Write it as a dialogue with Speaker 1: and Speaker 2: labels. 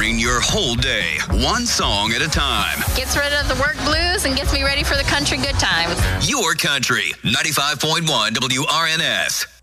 Speaker 1: powering your whole day, one song at a time.
Speaker 2: Gets rid of the work blues and gets me ready for the country good times.
Speaker 1: Your country, 95.1 WRNS.